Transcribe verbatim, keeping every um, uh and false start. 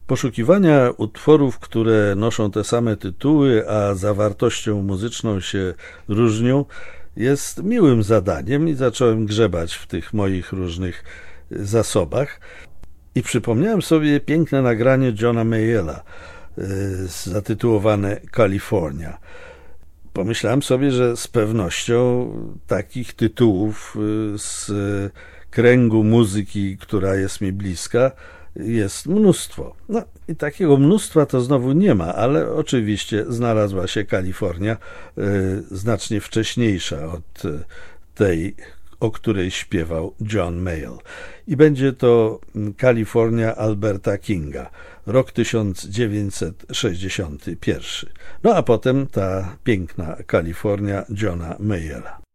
Poszukiwania utworów, które noszą te same tytuły, a zawartością muzyczną się różnią, jest miłym zadaniem i zacząłem grzebać w tych moich różnych zasobach i przypomniałem sobie piękne nagranie Johna Mayalla zatytułowane California. Pomyślałem sobie, że z pewnością takich tytułów z kręgu muzyki, która jest mi bliska, jest mnóstwo. No i takiego mnóstwa to znowu nie ma, ale oczywiście znalazła się Kalifornia, y, znacznie wcześniejsza od tej, o której śpiewał John Mayall. I będzie to Kalifornia Alberta Kinga, rok tysiąc dziewięćset sześćdziesiąty pierwszy. No a potem ta piękna Kalifornia Johna Mayalla.